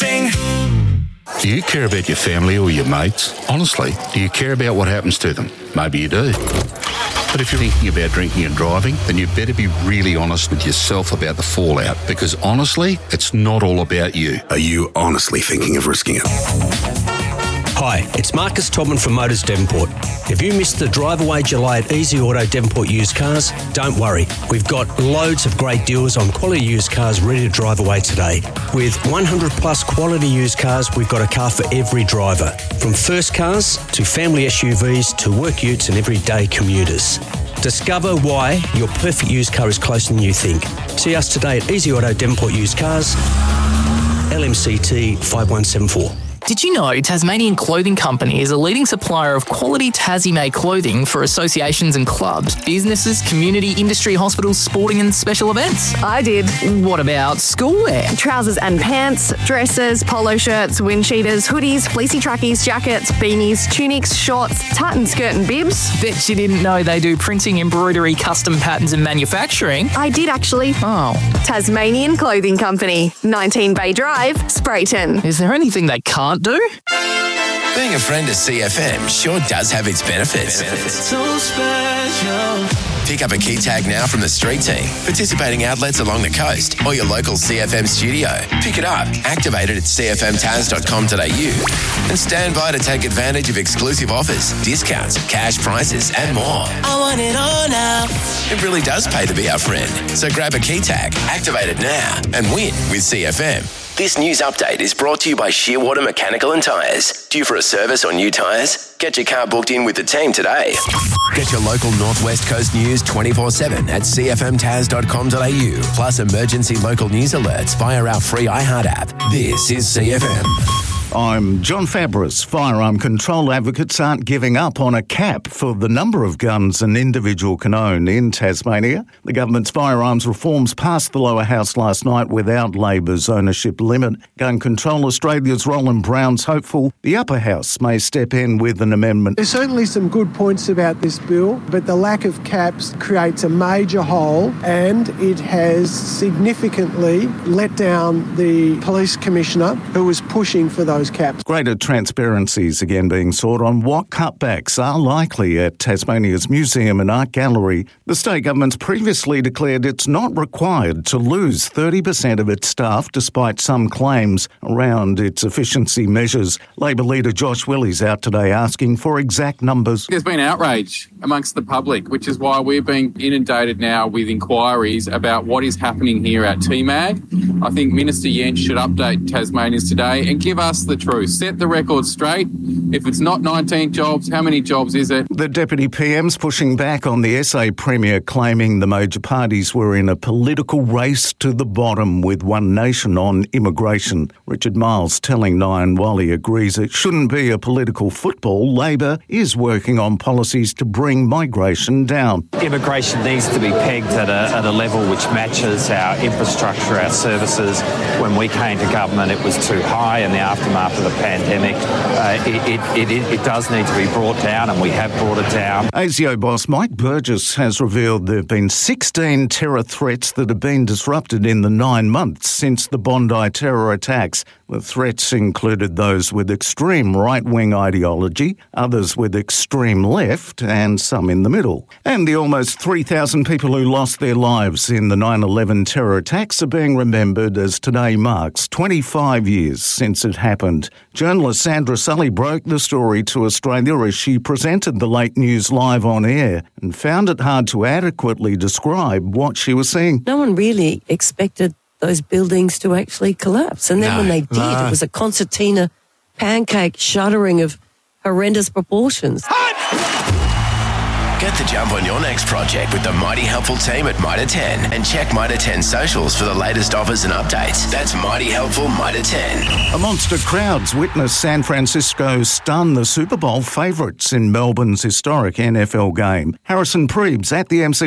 Sing. Do you care about your family or your mates? Honestly, do you care about what happens to them? Maybe you do. But if you're thinking about drinking and driving, then you better be really honest with yourself about the fallout, because honestly, it's not all about you. Are you honestly thinking of risking it? Hi, it's Marcus Todman from Motors Devonport. If you missed the drive away July at Easy Auto Devonport Used Cars, don't worry. We've got loads of great deals on quality used cars ready to drive away today. With 100 plus quality used cars, we've got a car for every driver. From first cars to family SUVs to work utes and everyday commuters. Discover why your perfect used car is closer than you think. See us today at Easy Auto Devonport Used Cars, LMCT 5174. Did you know Tasmanian Clothing Company is a leading supplier of quality Tassie-made clothing for associations and clubs, businesses, community, industry, hospitals, sporting and special events? I did. What about schoolwear? Trousers and pants, dresses, polo shirts, wind cheaters, hoodies, fleecy trackies, jackets, beanies, tunics, shorts, tartan skirt and bibs. Bet you didn't know they do printing, embroidery, custom patterns and manufacturing. I did actually. Oh. Tasmanian Clothing Company, 19 Bay Drive, Sprayton. Is there anything they can't do? Being a friend of CFM sure does have its benefits. So special. Pick up a key tag now from the street team, participating outlets along the coast, or your local CFM studio. Pick it up, activate it at cfmtaz.com.au, and stand by to take advantage of exclusive offers, discounts, cash prizes, and more. I want it all now. It really does pay to be our friend. So grab a key tag, activate it now, and win with CFM. This news update is brought to you by Shearwater Mechanical and Tyres. Due for a service or new tyres? Get your car booked in with the team today. Get your local Northwest Coast news 24/7 at cfmtaz.com.au. Plus emergency local news alerts via our free iHeart app. This is CFM. I'm John Fabris. Firearm control advocates aren't giving up on a cap for the number of guns an individual can own in Tasmania. The government's firearms reforms passed the lower house last night without Labor's ownership limit. Gun Control Australia's Roland Brown's hopeful the upper house may step in with an amendment. There's certainly some good points about this bill, but the lack of caps creates a major hole, and it has significantly let down the police commissioner who was pushing for those caps. Greater transparency is again being sought on what cutbacks are likely at Tasmania's Museum and Art Gallery. The state government's previously declared it's not required to lose 30% of its staff despite some claims around its efficiency measures. Labor leader Josh Willey's out today asking for exact numbers. There's been outrage amongst the public, which is why we're being inundated now with inquiries about what is happening here at TMAG. I think Minister Jens should update Tasmanians today and give us the truth. Set the record straight. If it's not 19 jobs, how many jobs is it? The Deputy PM's pushing back on the SA Premier, claiming the major parties were in a political race to the bottom with One Nation on immigration. Richard Miles telling Nine while he agrees it shouldn't be a political football, Labor is working on policies to bring migration down. Immigration needs to be pegged at a level which matches our infrastructure, our services. When we came to government, it was too high. In the aftermath of the pandemic, it does need to be brought down, and we have brought it down. ASIO boss Mike Burgess has revealed there have been 16 terror threats that have been disrupted in the 9 months since the Bondi terror attacks. The threats included those with extreme right-wing ideology, others with extreme left, and some in the middle. And the almost 3,000 people who lost their lives in the 9/11 terror attacks are being remembered as today marks 25 years since it happened. Journalist Sandra Sully broke the story to Australia as she presented the late news live on air and found it hard to adequately describe what she was seeing. No one really expected those buildings to actually collapse. And then when they did, it was a concertina pancake shuddering of horrendous proportions. Get the jump on your next project with the Mighty Helpful team at Mitre 10 and check Mitre 10 socials for the latest offers and updates. That's Mighty Helpful Mitre 10. A monster crowds witnessed San Francisco stun the Super Bowl favourites in Melbourne's historic NFL game. Harrison Preebs at the MC